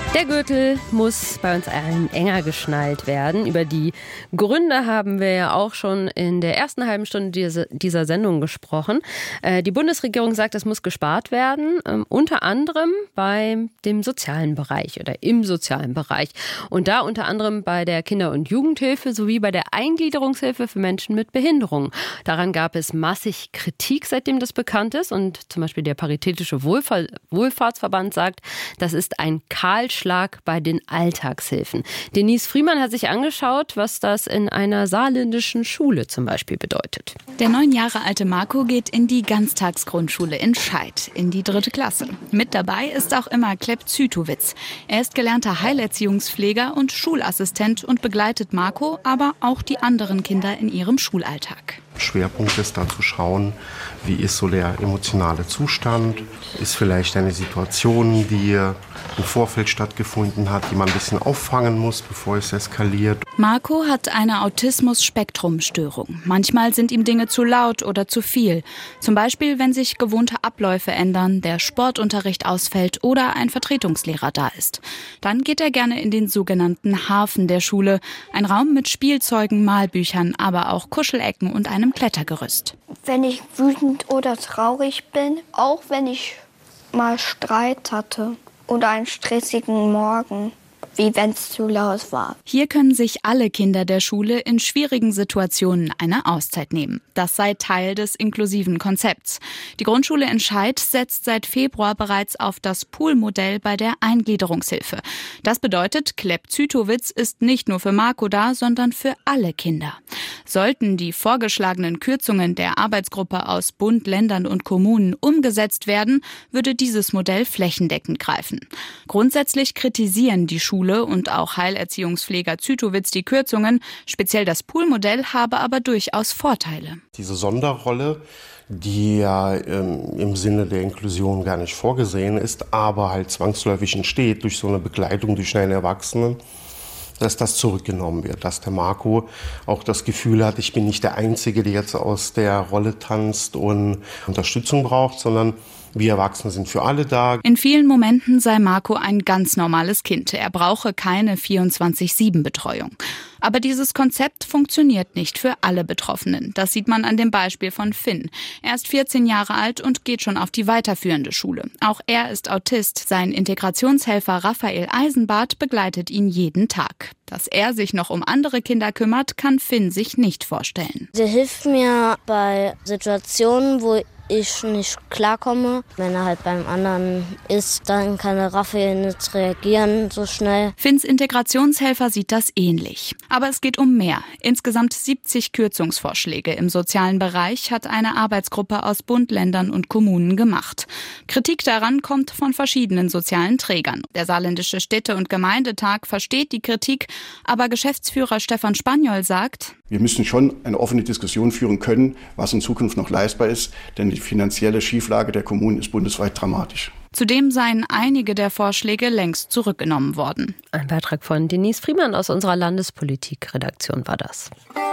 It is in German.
Der Gürtel muss bei uns allen enger geschnallt werden. Über die Gründe haben wir ja auch schon in der ersten halben Stunde dieser Sendung gesprochen. Die Bundesregierung sagt, es muss gespart werden, unter anderem bei dem sozialen Bereich oder im sozialen Bereich. Und da unter anderem bei der Kinder- und Jugendhilfe sowie bei der Eingliederungshilfe für Menschen mit Behinderung. Daran gab es massig Kritik, seitdem das bekannt ist. Und zum Beispiel der Paritätische Wohlfahrtsverband sagt, das ist ein Kahlschlag bei den Alltagshilfen. Denise Friemann hat sich angeschaut, was das in einer saarländischen Schule zum Beispiel bedeutet. Der 9 Jahre alte Marco geht in die Ganztagsgrundschule in Scheid, in die 3. Klasse. Mit dabei ist auch immer Klep Zytowitz. Er ist gelernter Heilerziehungspfleger und Schulassistent und begleitet Marco, aber auch die anderen Kinder in ihrem Schulalltag. Schwerpunkt ist da zu schauen, wie ist so der emotionale Zustand, ist vielleicht eine Situation, die im Vorfeld stattgefunden hat, die man ein bisschen auffangen muss, bevor es eskaliert. Marco hat eine Autismus-Spektrum-Störung. Manchmal sind ihm Dinge zu laut oder zu viel. Zum Beispiel, wenn sich gewohnte Abläufe ändern, der Sportunterricht ausfällt oder ein Vertretungslehrer da ist. Dann geht er gerne in den sogenannten Hafen der Schule. Ein Raum mit Spielzeugen, Malbüchern, aber auch Kuschelecken und einem Klettergerüst. Wenn ich wütend oder traurig bin, auch wenn ich mal Streit hatte oder einen stressigen Morgen, wie wenn es zu laut war. Hier können sich alle Kinder der Schule in schwierigen Situationen eine Auszeit nehmen. Das sei Teil des inklusiven Konzepts. Die Grundschule in Scheid setzt seit Februar bereits auf das Poolmodell bei der Eingliederungshilfe. Das bedeutet, Klep Zytowitz ist nicht nur für Marco da, sondern für alle Kinder. Sollten die vorgeschlagenen Kürzungen der Arbeitsgruppe aus Bund, Ländern und Kommunen umgesetzt werden, würde dieses Modell flächendeckend greifen. Grundsätzlich kritisieren die Schule und auch Heilerziehungspfleger Zytowitz die Kürzungen. Speziell das Poolmodell habe aber durchaus Vorteile. Diese Sonderrolle, die ja im Sinne der Inklusion gar nicht vorgesehen ist, aber halt zwangsläufig entsteht durch so eine Begleitung durch einen Erwachsenen, dass das zurückgenommen wird, dass der Marco auch das Gefühl hat, ich bin nicht der Einzige, der jetzt aus der Rolle tanzt und Unterstützung braucht, sondern wir Erwachsene sind für alle da. In vielen Momenten sei Marco ein ganz normales Kind. Er brauche keine 24/7-Betreuung. Aber dieses Konzept funktioniert nicht für alle Betroffenen. Das sieht man an dem Beispiel von Finn. Er ist 14 Jahre alt und geht schon auf die weiterführende Schule. Auch er ist Autist. Sein Integrationshelfer Raphael Eisenbart begleitet ihn jeden Tag. Dass er sich noch um andere Kinder kümmert, kann Finn sich nicht vorstellen. Der hilft mir bei Situationen, wo ich nicht klarkomme. Wenn er halt beim anderen ist, dann kann der Raphael nicht reagieren so schnell. Finns Integrationshelfer sieht das ähnlich. Aber es geht um mehr. Insgesamt 70 Kürzungsvorschläge im sozialen Bereich hat eine Arbeitsgruppe aus Bund, Ländern und Kommunen gemacht. Kritik daran kommt von verschiedenen sozialen Trägern. Der Saarländische Städte- und Gemeindetag versteht die Kritik, aber Geschäftsführer Stefan Spaniol sagt: Wir müssen schon eine offene Diskussion führen können, was in Zukunft noch leistbar ist, denn die finanzielle Schieflage der Kommunen ist bundesweit dramatisch. Zudem seien einige der Vorschläge längst zurückgenommen worden. Ein Beitrag von Denise Friemann aus unserer Landespolitik-Redaktion war das.